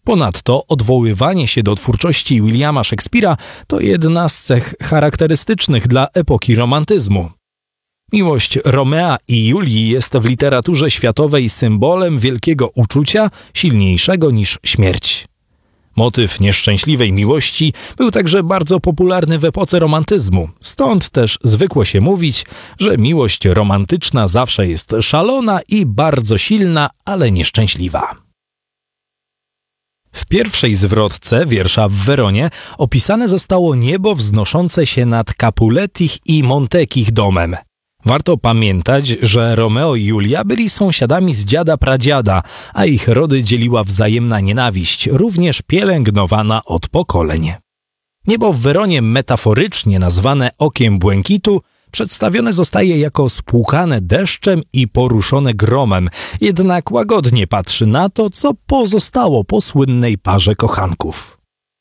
Ponadto odwoływanie się do twórczości Williama Shakespeare'a to jedna z cech charakterystycznych dla epoki romantyzmu. Miłość Romea i Julii jest w literaturze światowej symbolem wielkiego uczucia, silniejszego niż śmierć. Motyw nieszczęśliwej miłości był także bardzo popularny w epoce romantyzmu, stąd też zwykło się mówić, że miłość romantyczna zawsze jest szalona i bardzo silna, ale nieszczęśliwa. W pierwszej zwrotce wiersza w Weronie opisane zostało niebo wznoszące się nad Capuletich i Montekich domem. Warto pamiętać, że Romeo i Julia byli sąsiadami z dziada pradziada, a ich rody dzieliła wzajemna nienawiść, również pielęgnowana od pokoleń. Niebo w Weronie, metaforycznie nazwane okiem błękitu, przedstawione zostaje jako spłukane deszczem i poruszone gromem, jednak łagodnie patrzy na to, co pozostało po słynnej parze kochanków.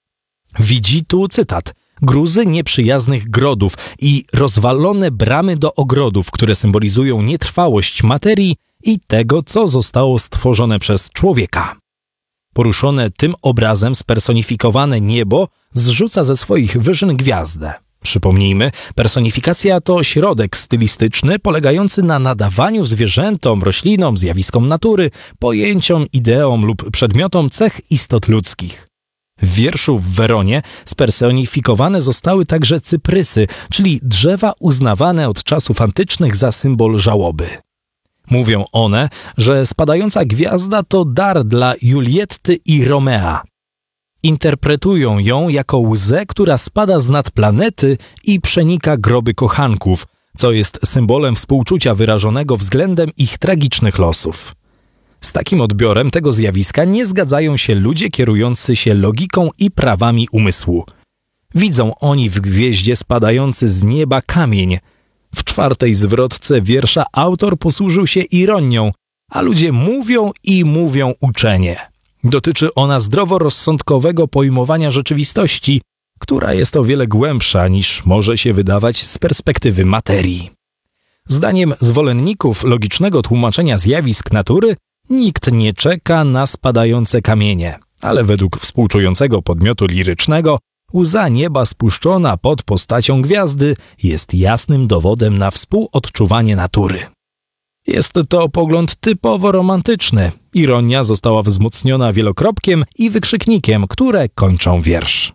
Widzi tu, cytat, gruzy nieprzyjaznych grodów i rozwalone bramy do ogrodów, które symbolizują nietrwałość materii i tego, co zostało stworzone przez człowieka. Poruszone tym obrazem spersonifikowane niebo zrzuca ze swoich wyżyn gwiazdę. Przypomnijmy, personifikacja to środek stylistyczny polegający na nadawaniu zwierzętom, roślinom, zjawiskom natury, pojęciom, ideom lub przedmiotom cech istot ludzkich. W wierszu w Weronie spersonifikowane zostały także cyprysy, czyli drzewa uznawane od czasów antycznych za symbol żałoby. Mówią one, że spadająca gwiazda to dar dla Julietty i Romea. Interpretują ją jako łzę, która spada z nad planety i przenika groby kochanków, co jest symbolem współczucia wyrażonego względem ich tragicznych losów. Z takim odbiorem tego zjawiska nie zgadzają się ludzie kierujący się logiką i prawami umysłu. Widzą oni w gwieździe spadający z nieba kamień. W czwartej zwrotce wiersza autor posłużył się ironią, a ludzie mówią i mówią uczenie. Dotyczy ona zdroworozsądkowego pojmowania rzeczywistości, która jest o wiele głębsza niż może się wydawać z perspektywy materii. Zdaniem zwolenników logicznego tłumaczenia zjawisk natury nikt nie czeka na spadające kamienie, ale według współczującego podmiotu lirycznego łza nieba spuszczona pod postacią gwiazdy jest jasnym dowodem na współodczuwanie natury. Jest to pogląd typowo romantyczny. Ironia została wzmocniona wielokropkiem i wykrzyknikiem, które kończą wiersz.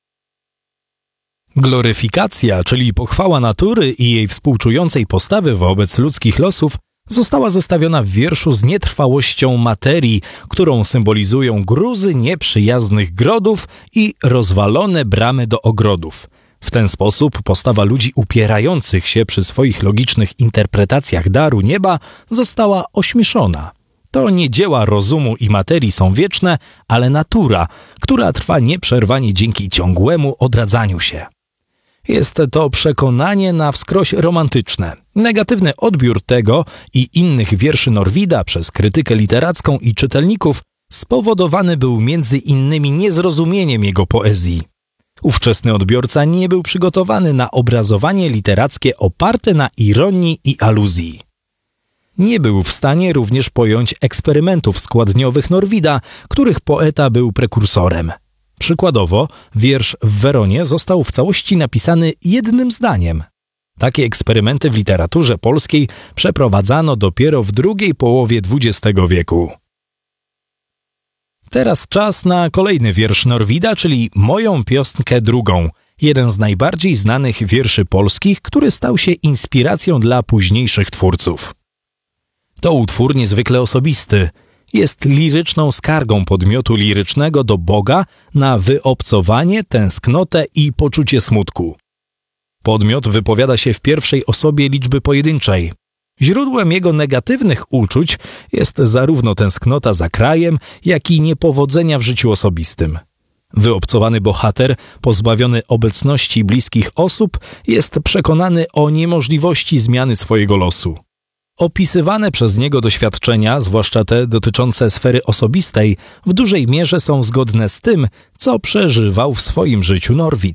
Gloryfikacja, czyli pochwała natury i jej współczującej postawy wobec ludzkich losów, została zestawiona w wierszu z nietrwałością materii, którą symbolizują gruzy nieprzyjaznych grodów i rozwalone bramy do ogrodów. W ten sposób postawa ludzi upierających się przy swoich logicznych interpretacjach daru nieba została ośmieszona. To nie dzieła rozumu i materii są wieczne, ale natura, która trwa nieprzerwanie dzięki ciągłemu odradzaniu się. Jest to przekonanie na wskroś romantyczne. Negatywny odbiór tego i innych wierszy Norwida przez krytykę literacką i czytelników spowodowany był między innymi niezrozumieniem jego poezji. Ówczesny odbiorca nie był przygotowany na obrazowanie literackie oparte na ironii i aluzji. Nie był w stanie również pojąć eksperymentów składniowych Norwida, których poeta był prekursorem. Przykładowo, wiersz w Weronie został w całości napisany jednym zdaniem. Takie eksperymenty w literaturze polskiej przeprowadzano dopiero w drugiej połowie XX wieku. Teraz czas na kolejny wiersz Norwida, czyli Moją piosnkę drugą, jeden z najbardziej znanych wierszy polskich, który stał się inspiracją dla późniejszych twórców. To utwór niezwykle osobisty. Jest liryczną skargą podmiotu lirycznego do Boga na wyobcowanie, tęsknotę i poczucie smutku. Podmiot wypowiada się w pierwszej osobie liczby pojedynczej. Źródłem jego negatywnych uczuć jest zarówno tęsknota za krajem, jak i niepowodzenia w życiu osobistym. Wyobcowany bohater, pozbawiony obecności bliskich osób, jest przekonany o niemożliwości zmiany swojego losu. Opisywane przez niego doświadczenia, zwłaszcza te dotyczące sfery osobistej, w dużej mierze są zgodne z tym, co przeżywał w swoim życiu Norwid.